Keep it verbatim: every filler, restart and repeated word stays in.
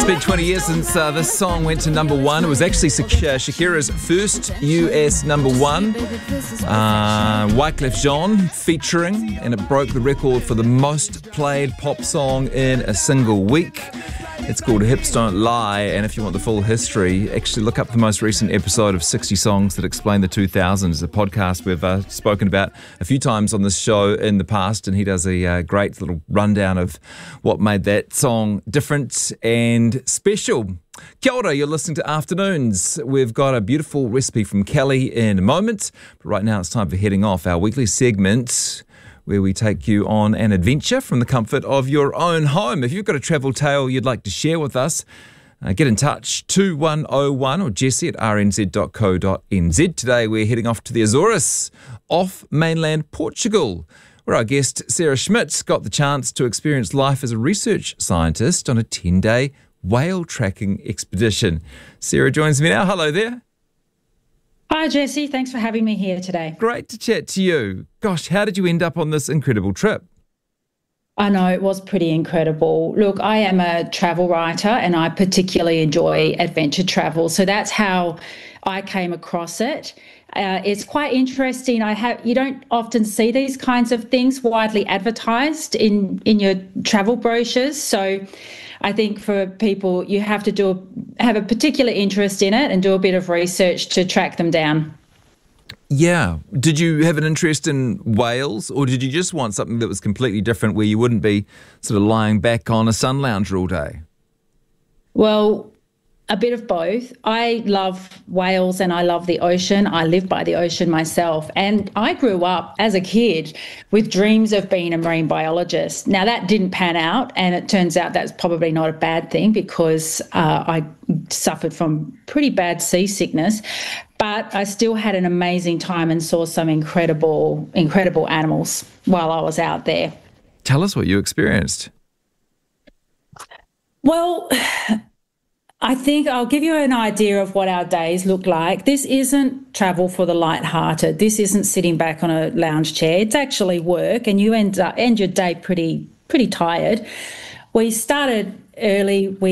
It's been twenty years since uh, this song went to number one. It was actually Shak- uh, Shakira's first U S number one. Uh, Wyclef Jean featuring, and it broke the record for the most played pop song in a single week. It's called Hips Don't Lie, and if you want the full history, actually look up the most recent episode of sixty Songs That Explain the two thousands, a podcast we've uh, spoken about a few times on this show in the past, and he does a uh, great little rundown of what made that song different and special. Kia ora, you're listening to Afternoons. We've got a beautiful recipe from Kelly in a moment, but right now it's time for Heading Off, our weekly segment where we take you on an adventure from the comfort of your own home. If you've got a travel tale you'd like to share with us, uh, get in touch, two one oh one or jesse at r n z dot co dot n z. Today we're heading off to the Azores, off mainland Portugal, where our guest Sarah Schmidt got the chance to experience life as a research scientist on a ten-day whale tracking expedition. Sarah joins me now. Hello there. Hi, Jesse. Thanks for having me here today. Great to chat to you. Gosh, how did you end up on this incredible trip? I know, it was pretty incredible. Look, I am a travel writer and I particularly enjoy adventure travel. So that's how I came across it. Uh, it's quite interesting. I have you don't often see these kinds of things widely advertised in, in your travel brochures. So I think for people, you have to do a, have a particular interest in it and do a bit of research to track them down. Yeah. Did you have an interest in whales, or did you just want something that was completely different where you wouldn't be sort of lying back on a sun lounger all day? Well, a bit of both. I love whales and I love the ocean. I live by the ocean myself. And I grew up as a kid with dreams of being a marine biologist. Now, that didn't pan out, and it turns out that's probably not a bad thing because uh, I suffered from pretty bad seasickness. But I still had an amazing time and saw some incredible, incredible animals while I was out there. Tell us what you experienced. Well, I think I'll give you an idea of what our days look like. This isn't travel for the lighthearted. This isn't sitting back on a lounge chair. It's actually work, and you end up end your day pretty pretty tired. We started early. We